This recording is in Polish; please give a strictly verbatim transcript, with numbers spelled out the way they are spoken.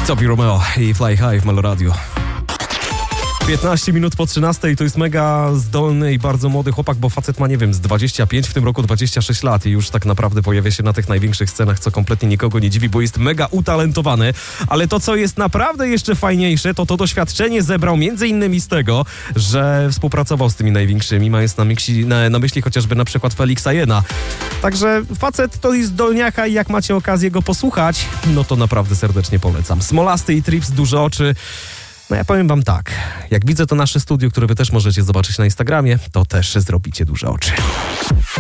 Topi Romeo i Fly High w Meloradio. piętnaście minut po trzynastej, to jest mega zdolny i bardzo młody chłopak, bo facet ma, nie wiem, z dwadzieścia pięć, w tym roku dwadzieścia sześć lat i już tak naprawdę pojawia się na tych największych scenach, co kompletnie nikogo nie dziwi, bo jest mega utalentowany, ale to, co jest naprawdę jeszcze fajniejsze, to to doświadczenie zebrał między innymi z tego, że współpracował z tymi największymi, mając na, miksi, na, na myśli chociażby na przykład Felixa Jena. Także facet to jest zdolniaka i jak macie okazję go posłuchać, no to naprawdę serdecznie polecam. Smolasty i Trips, Duże Oczy. No ja powiem wam tak, jak widzę to nasze studio, które wy też możecie zobaczyć na Instagramie, to też zrobicie duże oczy.